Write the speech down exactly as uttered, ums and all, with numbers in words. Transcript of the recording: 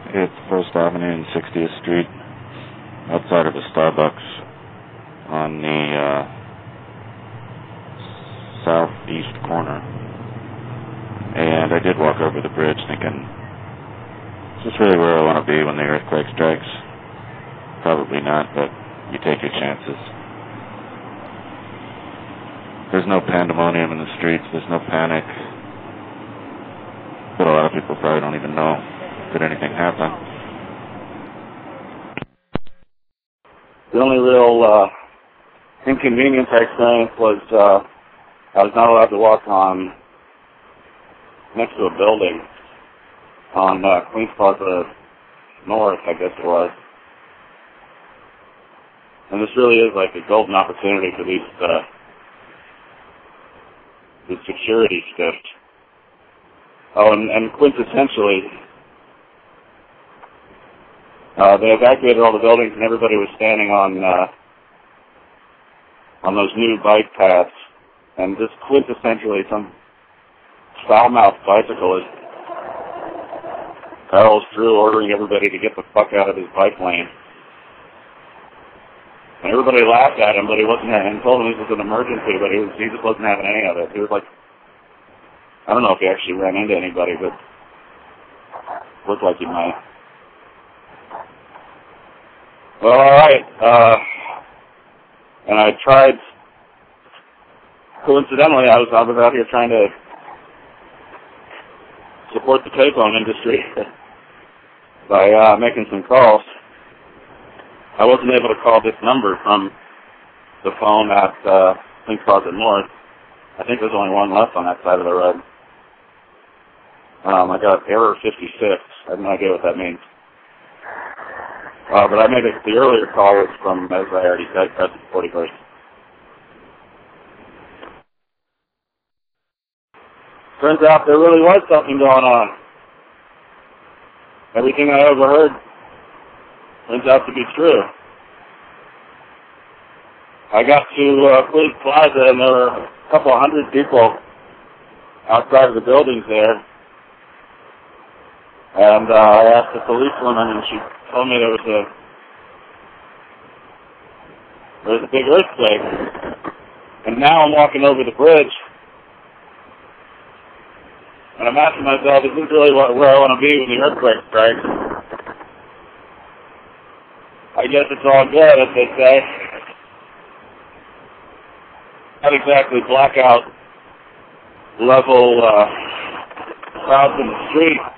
It's First Avenue and sixtieth Street, outside of a Starbucks on the uh, southeast corner. And I did walk over the bridge thinking, is this really where I want to be when the earthquake strikes? Probably not, but you take your chances. There's no pandemonium in the streets, there's no panic. But a lot of people probably don't even know did anything happen. The only real uh, inconvenience I experienced was uh, I was not allowed to walk on next to a building on uh, Queens Plaza North, I guess it was. And this really is like a golden opportunity for these uh, the security stiffs. Oh, and, and quintessentially, uh, they evacuated all the buildings and everybody was standing on uh, on those new bike paths. And just quintessentially, some foul-mouthed bicyclist barrels through, ordering everybody to get the fuck out of his bike lane. And everybody laughed at him, but he wasn't, and told him this was an emergency, but he, was, he just wasn't having any of it. He was like, I don't know if he actually ran into anybody, but looked like he might. Well, all right. Uh, and I tried, coincidentally, I was, I was out here trying to support the payphone industry by uh, making some calls. I wasn't able to call this number from the phone at uh, Queens Plaza North. I think there's only one left on that side of the road. Um, I got error fifty-six. I have no idea what that means. Uh, but I made it, the earlier call was from, as I already said, Crescent forty-first. Turns out there really was something going on. Everything I overheard turns out to be true. I got to uh, Queens Plaza and there were a couple of hundred people outside of the buildings there. And uh, I asked the policewoman and she told me there was a there was a big earthquake. And now I'm walking over the bridge and I'm asking myself, is this really where I want to be when the earthquake strikes? I guess it's all good, as they say. Not exactly blackout level uh, crowds in the street.